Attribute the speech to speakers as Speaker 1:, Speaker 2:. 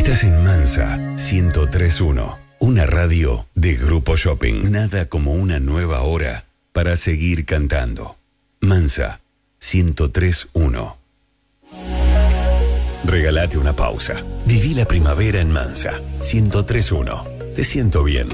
Speaker 1: Estás en Mansa 103.1, una radio de Grupo Shopping. Nada como una nueva hora para seguir cantando. Mansa 103.1. Regálate una pausa. Viví la primavera en Mansa 103.1. Te siento bien.